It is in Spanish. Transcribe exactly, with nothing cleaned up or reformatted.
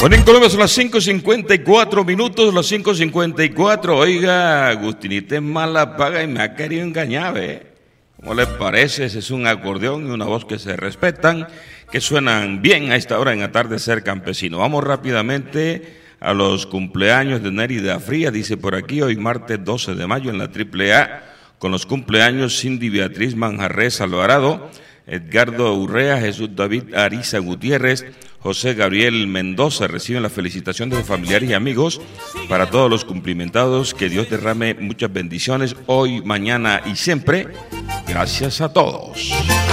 Bueno, en Colombia son las cinco cincuenta y cuatro minutos, las cinco cincuenta y cuatro. Oiga, Agustinita es mala paga y me ha querido engañar, ¿eh? ¿Cómo les parece? Ese es un acordeón y una voz que se respetan, que suenan bien a esta hora en Atardecer Campesino. Vamos rápidamente a los cumpleaños de Nérida Fría, dice por aquí, hoy martes doce de mayo en la triple A, con los cumpleaños Cindy Beatriz Manjarres Alvarado, Edgardo Urrea, Jesús David Ariza Gutiérrez, José Gabriel Mendoza. Reciben la felicitación de sus familiares y amigos. Para todos los cumplimentados, que Dios derrame muchas bendiciones hoy, mañana y siempre. Gracias a todos.